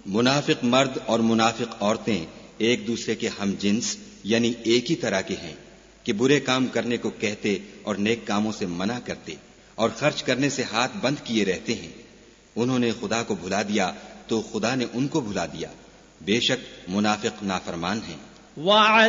मुनाफिक मर्द और मुनाफिक औरतें एक दूसरे के हम जिन्स यानी एक ही तरह के हैं कि बुरे काम करने को कहते और नेक कामों से मना करते और खर्च करने से हाथ बंद किए रहते हैं। उन्होंने खुदा को भुला दिया तो खुदा ने उनको भुला दिया। बेशक मुनाफिक नाफरमान हैं।